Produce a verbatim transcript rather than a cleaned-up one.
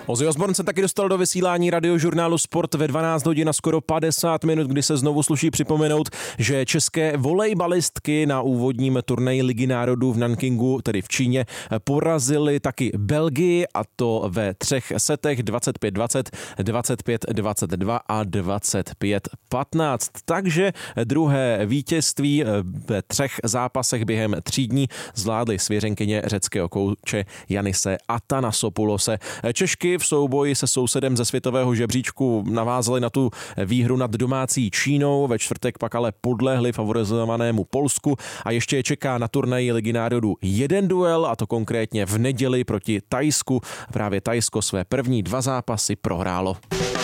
Ozzy Osbourne se taky dostal do vysílání radiožurnálu Sport ve dvanáct hodin a skoro padesát minut, kdy se znovu sluší připomenout, že české volejbalistky na úvodním turnaji Ligy národů v Nankingu, tedy v Číně, porazily taky Belgii, a to ve třech setech dvacet pět dvacet, dvacet pět dvacet dva a dvacet pět patnáct. Takže druhé vítězství ve třech zápasech během tří dní zvládly svěřenkyně řeckého kouče Yannise Athanasopoulose. Češky v souboji se sousedem ze světového žebříčku navázaly na tu výhru nad domácí Čínou, ve čtvrtek pak ale podlehli favorizovanému Polsku a ještě je čeká na turnaji Ligy národů jeden duel, a to konkrétně v neděli proti Thajsku. Právě Thajsko své první dva zápasy prohrálo.